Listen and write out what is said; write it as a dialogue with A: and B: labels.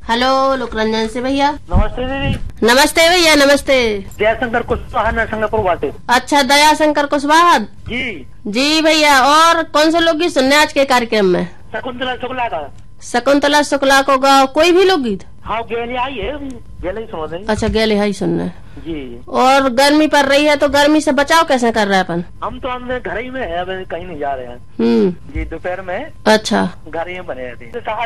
A: Hello लोकरंजन से भैया।
B: नमस्ते दीदी।
A: नमस्ते भैया नमस्ते।
B: दयाशंकर कुशवाहा नरसिंहपुर बाटे।
A: अच्छा दयाशंकर कुशवाहा
B: जी
A: जी भैया। और कौन से लोकगीत सुनने आज के कार्यक्रम में?
B: शकुंतला शुक्ला का।
A: शकुंतला शुक्ला को गाओ कोई भी लोकगीत?
B: हाँ गेले आई है, गेले ही सुना देंगे।
A: अच्छा गेले हाई सुनना है
B: जी।
A: और गर्मी पड़ रही है तो गर्मी से बचाव कैसे कर रहे हैं अपन?
B: हम तो हमने घर ही में है, अभी कहीं नहीं जा रहे हैं।
A: जी
B: दोपहर में
A: अच्छा
B: घर ही में बने रहते हैं।